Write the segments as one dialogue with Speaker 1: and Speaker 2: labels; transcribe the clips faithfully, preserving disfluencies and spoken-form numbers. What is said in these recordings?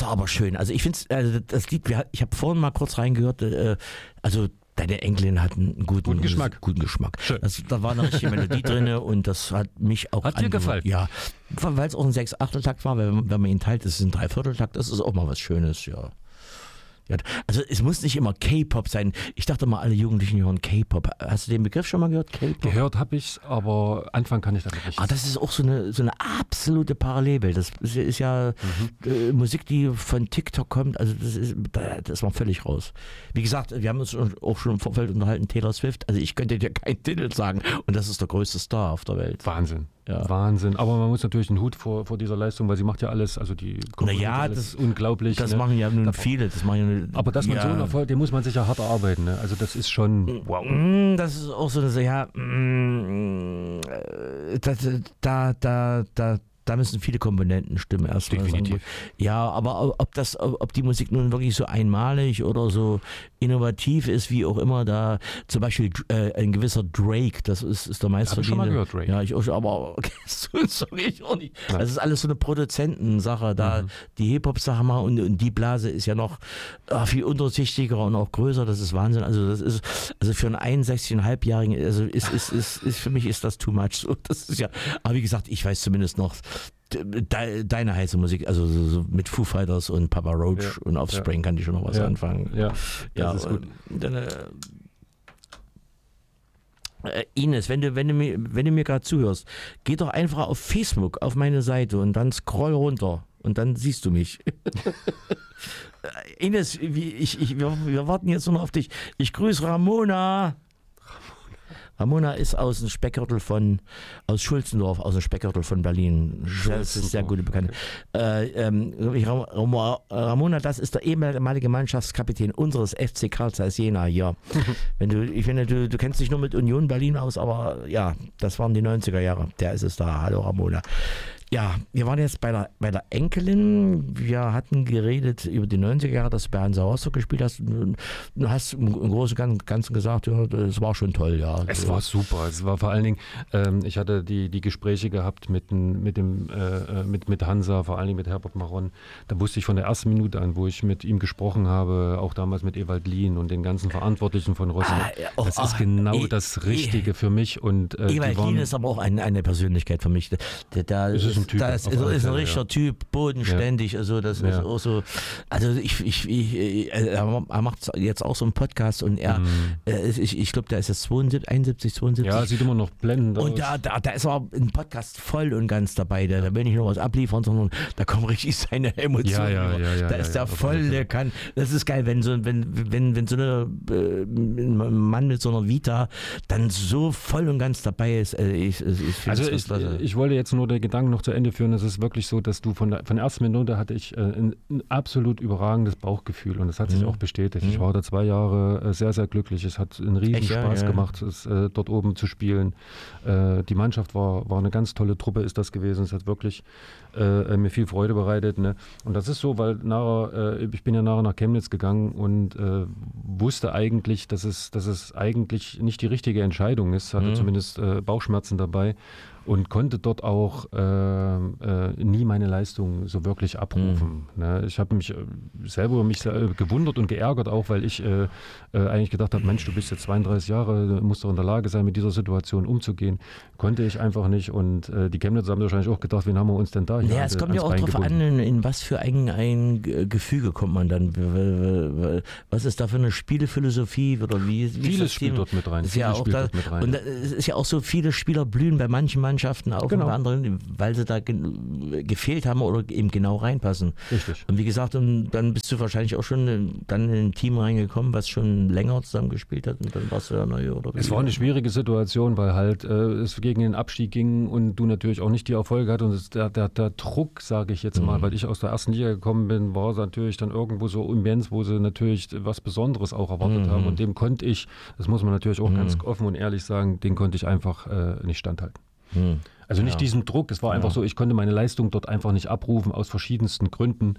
Speaker 1: doch aber schön. Also ich finde also das Lied, ich habe vorhin mal kurz reingehört, äh, also deine Enkelin hat einen guten,
Speaker 2: guten Geschmack.
Speaker 1: Guten Geschmack. Also, da war eine richtige Melodie drin und das hat mich auch
Speaker 2: Hat dir gefallen?
Speaker 1: Ja, weil es auch ein Sechs-Achtel-Takt war, wenn, wenn man ihn teilt, ist es ein Dreivierteltakt, das ist auch mal was Schönes, ja. Ja, also es muss nicht immer K-Pop sein. Ich dachte mal, alle Jugendlichen hören K-Pop. Hast du den Begriff schon mal gehört? K-Pop?
Speaker 2: Gehört habe ich, aber anfangen kann ich damit nicht.
Speaker 1: Ah, das ist auch so eine, so eine absolute Parallelwelt. Das ist, ist ja mhm. äh, Musik, die von TikTok kommt. Also das ist, das ist mal völlig raus. Wie gesagt, wir haben uns auch schon im Vorfeld unterhalten, Taylor Swift. Also ich könnte dir keinen Titel sagen. Und das ist der größte Star auf der Welt.
Speaker 2: Wahnsinn.
Speaker 1: Ja.
Speaker 2: Wahnsinn. Aber man muss natürlich einen Hut vor, vor dieser Leistung, weil sie macht ja alles, also die
Speaker 1: naja,
Speaker 2: das
Speaker 1: das
Speaker 2: ist unglaublich.
Speaker 1: Das
Speaker 2: ne?
Speaker 1: machen ja nun
Speaker 2: da,
Speaker 1: viele. Das machen ja nur,
Speaker 2: aber dass man
Speaker 1: ja.
Speaker 2: so einen Erfolg, den muss man sich ja hart erarbeiten. Ne? Also das ist schon wow.
Speaker 1: Das ist auch so eine, ja, da, da, da, da Da müssen viele Komponenten stimmen erstmal.
Speaker 2: Definitiv.
Speaker 1: Ja, aber ob das, ob die Musik nun wirklich so einmalig oder so innovativ ist, wie auch immer, da zum Beispiel äh, ein gewisser Drake, das ist, ist der Meister.
Speaker 2: Hab ich schon mal gehört, Drake.
Speaker 1: Ja, ich auch, aber sorry, ich auch nicht. Nein. Das ist alles so eine Produzentensache, da mhm. die Hip-Hop-Sache mal und, und die Blase ist ja noch ach, viel undurchsichtiger und auch größer, das ist Wahnsinn. Also das ist, also für einen einundsechzig-Jährigen, also ist, ist, ist, ist, für mich ist das too much. So, das ist ja, aber wie gesagt, ich weiß zumindest noch, deine heiße Musik, also so, so mit Foo Fighters und Papa Roach ja, und Offspring ja. kann ich schon noch was
Speaker 2: ja,
Speaker 1: anfangen.
Speaker 2: Ja,
Speaker 1: ja
Speaker 2: das ist gut.
Speaker 1: Dann, äh, Ines, wenn du, wenn du mir, wenn du mir gerade zuhörst, geh doch einfach auf Facebook auf meine Seite und dann scroll runter und dann siehst du mich. Ines, wie, ich, ich, wir, wir warten jetzt nur noch auf dich. Ich grüße Ramona. Ramona ist aus dem Speckgürtel von, aus Schulzendorf, aus dem Speckgürtel von Berlin. Das ist sehr gute Bekannte. Okay. Äh, ähm, Ramona, das ist der ehemalige Mannschaftskapitän unseres F C Karl Zeiss Jena hier. Wenn du, ich finde, du, du kennst dich nur mit Union Berlin aus, aber ja, das waren die neunziger Jahre. Der ist es da. Hallo Ramona. Ja, wir waren jetzt bei der, bei der Enkelin. Wir hatten geredet über die neunziger Jahre, dass du bei Hansa Rostock gespielt hast. Du hast im Großen und Ganzen gesagt, ja, es war schon toll, ja.
Speaker 2: Es war super. Es war vor allen Dingen, ähm, ich hatte die, die Gespräche gehabt mit, mit, dem, äh, mit, mit Hansa, vor allen Dingen mit Herbert Maron. Da wusste ich von der ersten Minute an, wo ich mit ihm gesprochen habe, auch damals mit Ewald Lien und den ganzen Verantwortlichen von Rostock. Ah, ja, oh, das ist genau oh, das Richtige oh, für mich. Und, äh,
Speaker 1: Ewald Lien ist aber auch ein, eine Persönlichkeit für mich. Da, da ist
Speaker 2: ein Typ.
Speaker 1: Das ist, ist ein richtiger ja. Typ, bodenständig, ja. also das ja. ist auch so, also ich, ich, ich er macht jetzt auch so einen Podcast und er, mm. ich, ich glaube, der ist jetzt zweiundsiebzig, einundsiebzig, zweiundsiebzig.
Speaker 2: Ja, sieht immer noch blendend aus.
Speaker 1: Und da, da, da ist er im Podcast voll und ganz dabei, da, da will nicht nur was abliefern, sondern da kommen richtig seine Emotionen.
Speaker 2: Ja, ja, ja, ja,
Speaker 1: da ist
Speaker 2: ja,
Speaker 1: der ja, voll, der kann, das ist geil, wenn so, wenn, wenn, wenn so eine, ein Mann mit so einer Vita dann so voll und ganz dabei ist. Ich, ich
Speaker 2: also ich, ich wollte jetzt nur den Gedanken noch zu Ende führen. Es ist wirklich so, dass du von der, von der ersten Minute hatte ich äh, ein, ein absolut überragendes Bauchgefühl und das hat sich mhm. auch bestätigt. Mhm. Ich war da zwei Jahre äh, sehr, sehr glücklich. Es hat einen riesen Echt, Spaß ja, ja. gemacht, es, äh, dort oben zu spielen. Äh, die Mannschaft war, war eine ganz tolle Truppe, ist das gewesen. Es hat wirklich äh, mir viel Freude bereitet. Ne? Und das ist so, weil nachher, äh, ich bin ja nachher nach Chemnitz gegangen und äh, wusste eigentlich, dass es, dass es eigentlich nicht die richtige Entscheidung ist. Hatte mhm. zumindest äh, Bauchschmerzen dabei. Und konnte dort auch äh, äh, nie meine Leistung so wirklich abrufen. Mhm. Ne? Ich habe mich äh, selber über mich sehr, gewundert und geärgert auch, weil ich äh, äh, eigentlich gedacht habe, Mensch, du bist jetzt zweiunddreißig Jahre, musst doch in der Lage sein, mit dieser Situation umzugehen. Konnte ich einfach nicht und äh, die Chemnitzer haben wahrscheinlich auch gedacht, wen haben wir uns denn da hier
Speaker 1: Ja, es kommt ja auch darauf an, in, in was für ein, ein Gefüge kommt man dann. Was ist da für eine Spielephilosophie? Oder wie, wie
Speaker 2: Vieles spielt dort mit rein.
Speaker 1: Ist ja auch da, mit rein. Und es ist ja auch so, viele Spieler blühen bei manchen Mannschaften auch genau. und bei anderen, weil sie da ge- gefehlt haben oder eben genau reinpassen.
Speaker 2: Richtig.
Speaker 1: Und wie gesagt, und dann bist du wahrscheinlich auch schon dann in ein Team reingekommen, was schon länger zusammen gespielt hat und dann warst du da neu oder
Speaker 2: Es war eine schwierige Situation, weil halt äh, es gegen den Abstieg ging und du natürlich auch nicht die Erfolge hattest und es, der, der, der Druck, sage ich jetzt mal, mhm. weil ich aus der ersten Liga gekommen bin, war es natürlich dann irgendwo so immens, wo sie natürlich was Besonderes auch erwartet mhm. haben und dem konnte ich, das muss man natürlich auch mhm. ganz offen und ehrlich sagen, den konnte ich einfach äh, nicht standhalten.
Speaker 1: Mhm.
Speaker 2: Also nicht ja. diesen Druck, es war ja. einfach so, ich konnte meine Leistung dort einfach nicht abrufen aus verschiedensten Gründen.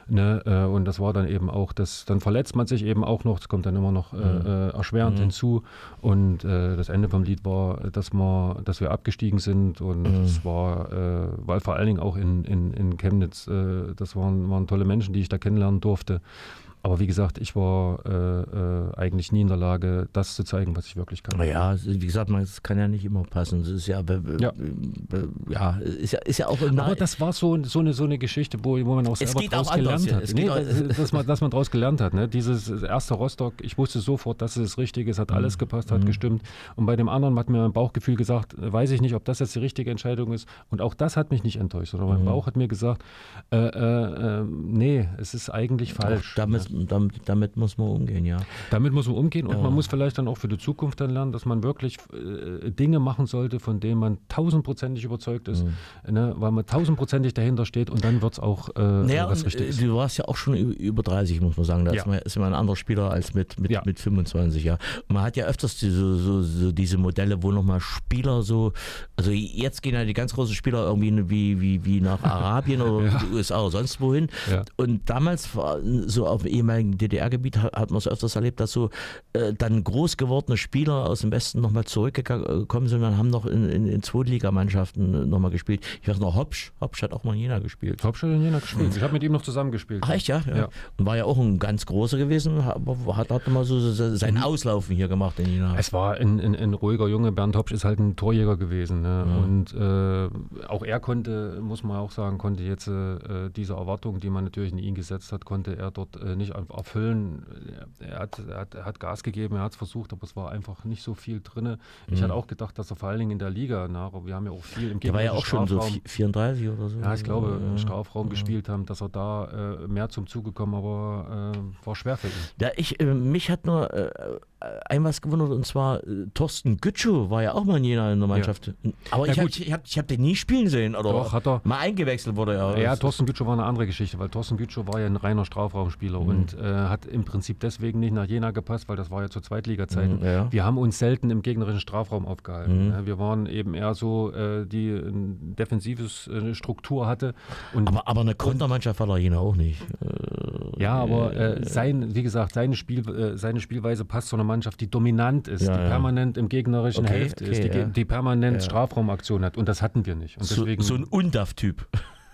Speaker 2: Ne? Und das war dann eben auch, das, dann verletzt man sich eben auch noch, das kommt dann immer noch mhm. äh, erschwerend mhm. hinzu. Und äh, das Ende vom Lied war, dass wir, dass wir abgestiegen sind und mhm. das war, äh, weil vor allen Dingen auch in, in, in Chemnitz, äh, das waren, waren tolle Menschen, die ich da kennenlernen durfte. Aber wie gesagt, ich war äh, äh, eigentlich nie in der Lage, das zu zeigen, was ich wirklich kann.
Speaker 1: Ja, wie gesagt, es kann ja nicht immer passen. Das ist ja, äh,
Speaker 2: ja.
Speaker 1: Äh, ja, ist ja, ist ja auch im
Speaker 2: Aber das war so, so, eine, so eine Geschichte, wo, wo man auch selber draus gelernt hat. Nee, dass, man, dass man draus gelernt hat. Ne? Dieses erste Rostock, ich wusste sofort, dass es das Richtige ist, hat mhm. alles gepasst, hat mhm. gestimmt. Und bei dem anderen hat mir mein Bauchgefühl gesagt, weiß ich nicht, ob das jetzt die richtige Entscheidung ist. Und auch das hat mich nicht enttäuscht. Sondern mein mhm. Bauch hat mir gesagt, äh, äh, äh, nee, es ist eigentlich falsch.
Speaker 1: Damit, damit, damit muss man umgehen, ja.
Speaker 2: Damit muss man umgehen und ja. man muss vielleicht dann auch für die Zukunft dann lernen, dass man wirklich äh, Dinge machen sollte, von denen man tausendprozentig überzeugt ist, mhm. ne, weil man tausendprozentig dahinter steht und dann wird es auch äh, naja, was richtig ist.
Speaker 1: Du warst ja auch schon über dreißig, muss man sagen. Da ja. ist, man, ist man ein anderer Spieler als mit, mit, ja. mit fünfundzwanzig, ja. Und man hat ja öfters diese, so, so diese Modelle, wo nochmal Spieler so, also jetzt gehen ja die ganz großen Spieler irgendwie wie, wie, wie nach Arabien oder ja. die U S A oder sonst wohin. Ja. Und damals war so auf ehemaligen D D R-Gebiet hat, hat man es öfters erlebt, dass so äh, dann groß gewordene Spieler aus dem Westen nochmal zurückgekommen sind und haben noch in, in, in Zweitligamannschaften nochmal gespielt. Ich weiß noch, Hopsch, Hopsch hat auch mal in Jena gespielt.
Speaker 2: Hopsch hat in Jena gespielt. Mhm. Ich habe mit ihm noch zusammen gespielt.
Speaker 1: Ach echt, ja? ja? ja. Und war ja auch ein ganz großer gewesen, aber hat, hat mal so, so sein Auslaufen hier gemacht in Jena.
Speaker 2: Es war ein, ein, ein ruhiger Junge. Bernd Hopsch ist halt ein Torjäger gewesen. Ne? Mhm. Und äh, auch er konnte, muss man auch sagen, konnte jetzt äh, diese Erwartungen, die man natürlich in ihn gesetzt hat, konnte er dort äh, nicht erfüllen. Er hat, er, hat, er hat Gas gegeben, er hat es versucht, aber es war einfach nicht so viel drin. Ich mhm. hatte auch gedacht, dass er vor allen Dingen in der Liga, na, wir haben ja auch viel im
Speaker 1: Der war ja auch schon so vierunddreißig oder so.
Speaker 2: Ja, ich glaube, ja. im Strafraum ja. gespielt haben, dass er da äh, mehr zum Zuge kam, aber äh, war schwer für ihn.
Speaker 1: Ja, ich, äh, mich hat nur äh, ein was gewundert, und zwar äh, Thorsten Gütschow war ja auch mal in Jena in der Mannschaft. Ja. Aber ja, ich habe ich hab, ich hab den nie spielen sehen. Oder
Speaker 2: Doch, hat er.
Speaker 1: Mal eingewechselt wurde er.
Speaker 2: Ja, Thorsten Gütschow war eine andere Geschichte, weil Thorsten Gütschow war ja ein reiner Strafraumspieler mhm. und äh, hat im Prinzip deswegen nicht nach Jena gepasst, weil das war ja zu Zweitliga-Zeiten. Mhm, ja. Wir haben uns selten im gegnerischen Strafraum aufgehalten. Mhm. Wir waren eben eher so, äh, die eine defensive äh, Struktur hatte. Und
Speaker 1: aber, aber eine Kontermannschaft war da Jena auch nicht.
Speaker 2: Äh, ja, aber äh, sein, wie gesagt, seine, Spiel, äh, seine Spielweise passt zu einer Mannschaft, die dominant ist, ja, die ja. permanent im gegnerischen okay, Hälfte okay, ist, die, ja. die permanent ja. Strafraumaktion hat. Und das hatten wir nicht. Und deswegen,
Speaker 1: so, so ein Undaf-Typ.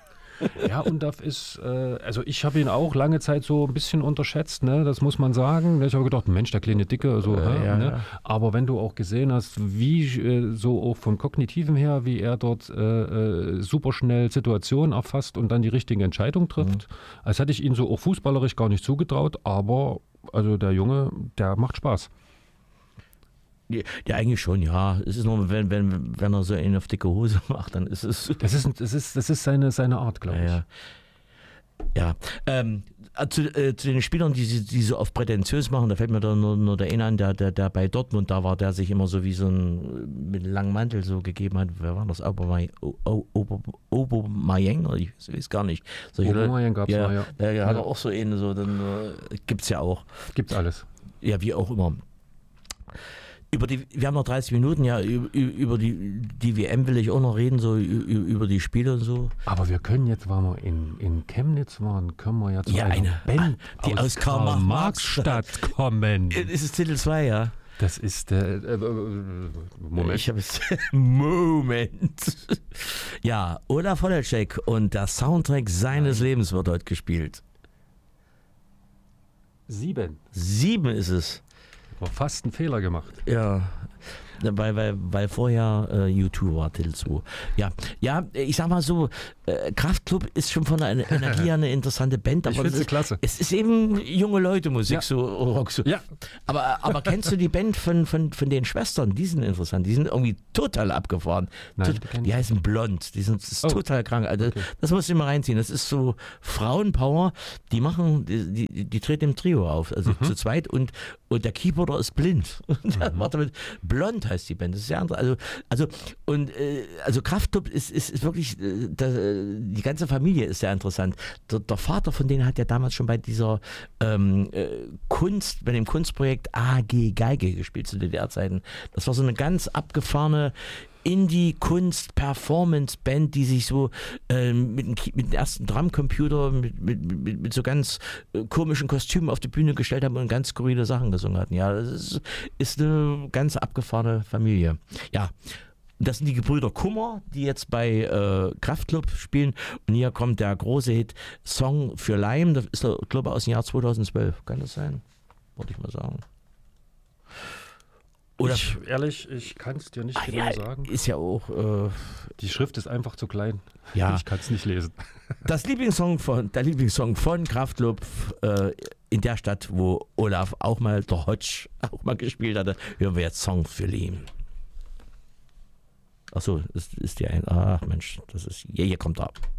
Speaker 2: Ja, Undaf ist, äh, also ich habe ihn auch lange Zeit so ein bisschen unterschätzt, ne? Das muss man sagen. Ich habe gedacht, Mensch, der kleine Dicke, so, äh, ja, ne? ja. Aber wenn du auch gesehen hast, wie äh, so auch von Kognitiven her, wie er dort äh, super schnell Situationen erfasst und dann die richtigen Entscheidungen trifft, mhm. als hätte ich ihn so auch fußballerisch gar nicht zugetraut, aber also der Junge, der macht Spaß.
Speaker 1: Ja, eigentlich schon, ja. Es ist nur, wenn, wenn, wenn er so einen auf dicke Hose macht, dann ist es.
Speaker 2: Das ist, das ist, das ist seine, seine Art, glaube ich.
Speaker 1: Ja, ja. Ähm, zu, äh, zu den Spielern, die, die so oft prätentiös machen, da fällt mir da nur, nur der eine an, der, der, der bei Dortmund da war, der sich immer so wie so ein mit einem langen Mantel so gegeben hat. Wer war das? Aubameyang? Ich weiß gar nicht.
Speaker 2: Aubameyang gab es
Speaker 1: ja,
Speaker 2: mal, ja.
Speaker 1: Der, der hat ja. auch so einen, so, dann äh, gibt es ja auch.
Speaker 2: Gibt's alles.
Speaker 1: Ja, wie auch immer. Über die, wir haben noch dreißig Minuten, ja, über die, die W M will ich auch noch reden, so über die Spiele und so.
Speaker 2: Aber wir können jetzt, weil wir in, in Chemnitz waren, können wir ja zu
Speaker 1: ja, einer Band
Speaker 2: die aus, aus Karl-Marx-Stadt kommen.
Speaker 1: Das ist Titel zwei, ja.
Speaker 2: Das ist der, äh, Moment.
Speaker 1: Ich habe es, Moment. Ja, Olaf Holacek und der Soundtrack seines Nein. Lebens wird heute gespielt.
Speaker 2: Sieben.
Speaker 1: Sieben ist es.
Speaker 2: War fast einen Fehler gemacht.
Speaker 1: Ja, weil, weil, weil vorher äh, U zwei war, Titel zwei. Ja, ja, ich sag mal so, äh, Kraftklub ist schon von der Energie her eine interessante Band. Aber
Speaker 2: ich finde sie klasse.
Speaker 1: Es ist eben junge Leute Musik, ja. so Rock. So.
Speaker 2: Ja.
Speaker 1: Aber, aber kennst du die Band von, von, von den Schwestern? Die sind interessant. Die sind irgendwie total abgefahren.
Speaker 2: Nein,
Speaker 1: Tot, die, die heißen Blond. Die sind das ist
Speaker 2: oh.
Speaker 1: total krank. Also, okay. Das musst du mal reinziehen. Das ist so Frauenpower. Die machen, die, die, die treten im Trio auf, also mhm. zu zweit. Und, und der Keyboarder ist blind. Der macht damit Blond heißt die Band. Das ist ja andere. Also, also, und, äh, also Kraftklub ist, ist, ist wirklich, äh, das, die ganze Familie ist sehr interessant. Der, der Vater von denen hat ja damals schon bei dieser ähm, äh, Kunst, bei dem Kunstprojekt A G Geige gespielt zu D D R-Zeiten. Das war so eine ganz abgefahrene Indie-Kunst-Performance-Band, die sich so äh, mit, dem, mit dem ersten Drumcomputer, mit, mit, mit, mit so ganz äh, komischen Kostümen auf die Bühne gestellt haben und ganz skurrile Sachen gesungen hatten. Ja, das ist, ist eine ganz abgefahrene Familie. Ja, das sind die Gebrüder Kummer, die jetzt bei äh, Kraftklub spielen. Und hier kommt der große Hit Song für Leim. Das ist, glaube ich, aus dem Jahr zweitausendzwölf. Kann das sein? Wollte ich mal sagen.
Speaker 2: Oder ich, ehrlich, ich kann es dir nicht
Speaker 1: ah,
Speaker 2: genau
Speaker 1: ja,
Speaker 2: sagen.
Speaker 1: Ist ja auch... Äh,
Speaker 2: die Schrift ist einfach zu klein.
Speaker 1: Ja.
Speaker 2: Ich kann es nicht lesen.
Speaker 1: Das Lieblingssong von, der Lieblingssong von Kraftklub äh, in der Stadt, wo Olaf auch mal, der Hodge, auch mal gespielt hatte, hören wir jetzt Song für Leim. Achso, ist, ist die ein. Ach Mensch, das ist. Hier, hier kommt er ab.